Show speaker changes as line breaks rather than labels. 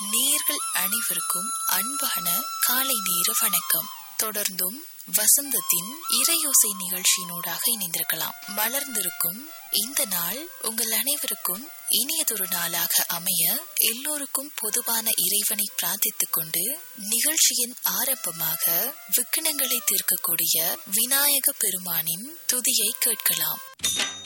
நேயர்கள் அனைவருக்கும் அன்பான காலை நேர வணக்கம். தொடர்ந்தும் வசந்தத்தின் இறையோசை நிகழ்ச்சியினூடாக இணைந்திருக்கலாம். மலர்ந்திருக்கும் இந்த நாள் உங்கள் அனைவருக்கும் இனியதொரு நாளாக அமைய எல்லோருக்கும் பொதுவான இறைவனை பிரார்த்தித்துக் கொண்டு நிகழ்ச்சியின் ஆரம்பமாக விக்கினங்களை தீர்க்கக்கூடிய விநாயக பெருமானின் துதியை கேட்கலாம்.